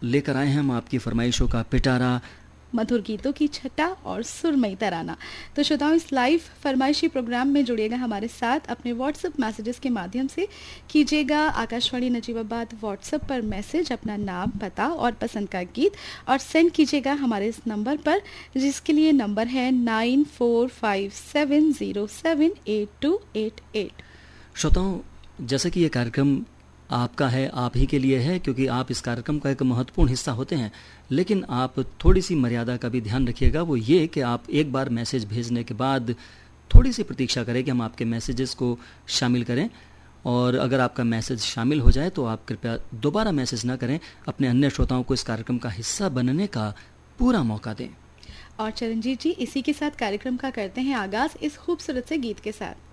लेकर आए हैं हम आपकी फरमाइशों का पिटारा, मधुर गीतों की छटा और सुरमई तराना। तो श्रोताओं, इस लाइव फरमाइशी प्रोग्राम में जुड़िएगा हमारे साथ। अपने व्हाट्सएप मैसेजेस के माध्यम से कीजिएगा आकाशवाणी नजीबाबाद व्हाट्सएप पर मैसेज, अपना नाम, पता और पसंद का गीत, और सेंड कीजिएगा हमारे इस नंबर पर, जिसके लिए नंबर है 9457078288। श्रोताओं, जैसे कि ये कार्यक्रम आपका है, आप ही के लिए है, क्योंकि आप इस कार्यक्रम का एक महत्वपूर्ण हिस्सा होते हैं, लेकिन आप थोड़ी सी मर्यादा का भी ध्यान रखिएगा। वो ये कि आप एक बार मैसेज भेजने के बाद थोड़ी सी प्रतीक्षा करें कि हम आपके मैसेजेस को शामिल करें, और अगर आपका मैसेज शामिल हो जाए तो आप कृपया दोबारा मैसेज ना करें। अपने अन्य श्रोताओं को इस कार्यक्रम का हिस्सा बनने का पूरा मौका दें। और चरणजीत जी, इसी के साथ कार्यक्रम का करते हैं आगाज इस खूबसूरत से गीत के साथ।